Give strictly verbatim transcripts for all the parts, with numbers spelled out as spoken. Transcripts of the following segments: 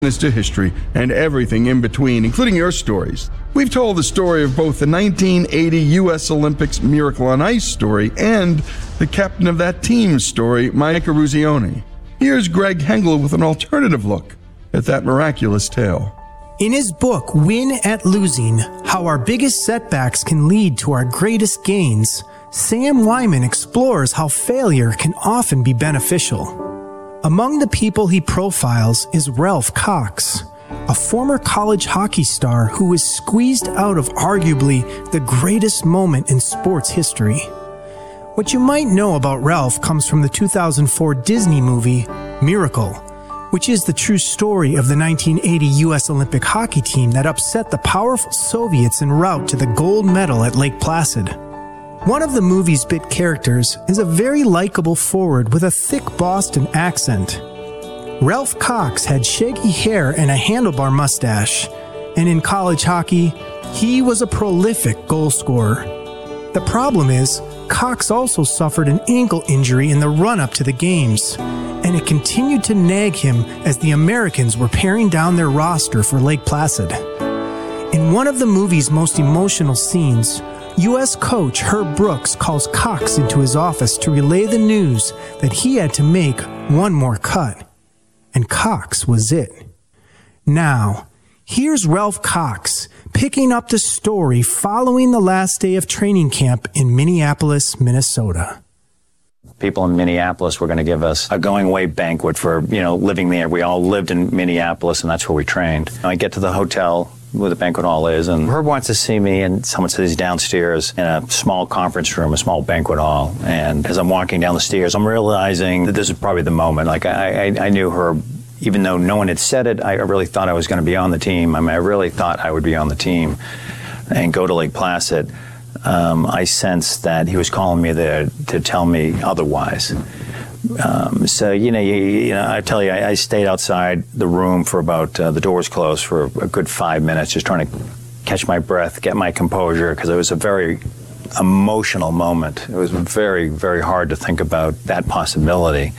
to history and everything in between, including your stories. We've told the story of both the nineteen eighty U S Olympics Miracle on Ice story and the captain of that team's story, Mike Eruzione. Here's Greg Hengel with an alternative look at that miraculous tale. In his book, Win at Losing, How Our Biggest Setbacks Can Lead to Our Greatest Gains, Sam Wyman explores how failure can often be beneficial. Among the people he profiles is Ralph Cox, a former college hockey star who was squeezed out of arguably the greatest moment in sports history. What you might know about Ralph comes from the two thousand four Disney movie, Miracle, which is the true story of the nineteen eighty U S Olympic hockey team that upset the powerful Soviets en route to the gold medal at Lake Placid. One of the movie's bit characters is a very likable forward with a thick Boston accent. Ralph Cox had shaggy hair and a handlebar mustache, and in college hockey, he was a prolific goal scorer. The problem is, Cox also suffered an ankle injury in the run-up to the games, and it continued to nag him as the Americans were paring down their roster for Lake Placid. In one of the movie's most emotional scenes, U S coach Herb Brooks calls Cox into his office to relay the news that he had to make one more cut. And Cox was it. Now, here's Ralph Cox picking up the story following the last day of training camp in Minneapolis, Minnesota. People in Minneapolis were going to give us a going-away banquet for, you know, living there. We all lived in Minneapolis, and that's where we trained. I get to the hotel where the banquet hall is, and Herb wants to see me, and someone says he's downstairs in a small conference room, a small banquet hall. And as I'm walking down the stairs, I'm realizing that this is probably the moment. Like, I, I, I knew Herb, even though no one had said it, I really thought I was going to be on the team. I mean, I really thought I would be on the team and go to Lake Placid. Um, I sensed that he was calling me there to tell me otherwise. Um, so, you know, you, you know, I tell you, I, I stayed outside the room for about, uh, the doors closed for a good five minutes, just trying to catch my breath, get my composure, because it was a very emotional moment. It was very, very hard to think about that possibility.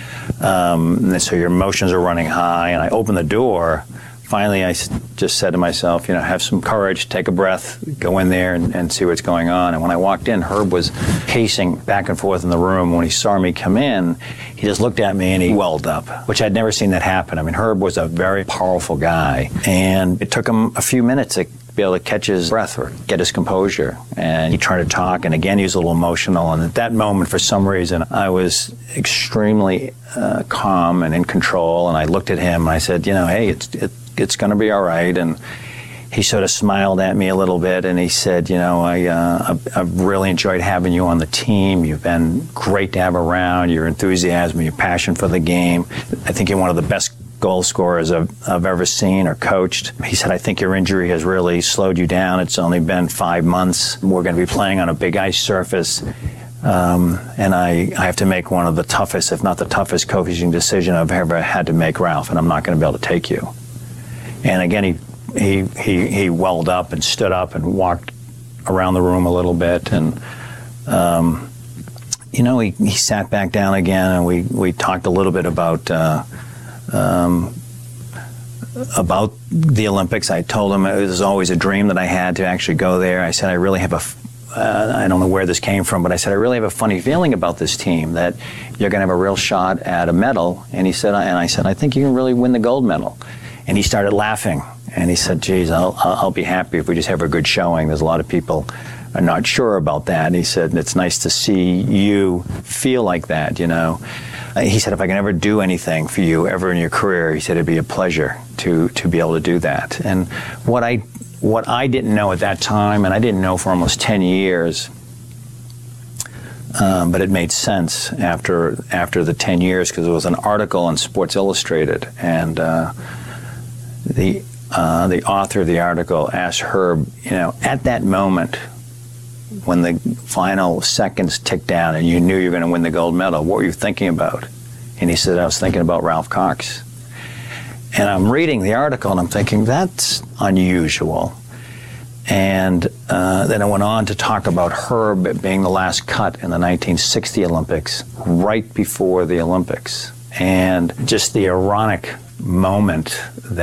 Um, and so your emotions are running high, and I opened the door. Finally, I just said to myself, you know, have some courage, take a breath, go in there and, and see what's going on. And when I walked in, Herb was pacing back and forth in the room. When he saw me come in, he just looked at me and he welled up, which I'd never seen that happen. I mean, Herb was a very powerful guy, and it took him a few minutes to be able to catch his breath or get his composure. And he tried to talk, and again, he was a little emotional. And at that moment, for some reason, I was extremely uh, calm and in control. And I looked at him and I said, you know, hey, it's it, it's going to be all right. And he sort of smiled at me a little bit, and he said, you know, I, uh, I've, I've really enjoyed having you on the team. You've been great to have around. Your enthusiasm, your passion for the game. I think you're one of the best goal scorers I've, I've ever seen or coached. He said, I think your injury has really slowed you down. It's only been five months. We're going to be playing on a big ice surface. Um, and I, I have to make one of the toughest, if not the toughest, coaching decision I've ever had to make, Ralph, and I'm not going to be able to take you. And again, he, he, he, he welled up and stood up and walked around the room a little bit. And, um, you know, he, he sat back down again, and we, we talked a little bit about, uh, um, about the Olympics. I told him it was always a dream that I had to actually go there. I said, I really have a, uh, I don't know where this came from, but I said, I really have a funny feeling about this team, that you're going to have a real shot at a medal. And he said, and I said, I think you can really win the gold medal. And he started laughing, and he said, geez, I'll, I'll be happy if we just have a good showing. There's a lot of people are not sure about that. And he said, it's nice to see you feel like that, you know. He said, if I can ever do anything for you ever in your career, he said, it'd be a pleasure to, to be able to do that. And what I, what I didn't know at that time, and I didn't know for almost ten years, Um, but it made sense after after the ten years, because it was an article in Sports Illustrated, and uh, the uh, the author of the article asked Herb, you know, at that moment when the final seconds ticked down and you knew you were going to win the gold medal, what were you thinking about? And he said, I was thinking about Ralph Cox. And I'm reading the article and I'm thinking, that's unusual. And uh, then I went on to talk about Herb being the last cut in the nineteen sixty Olympics, right before the Olympics. And just the ironic moment that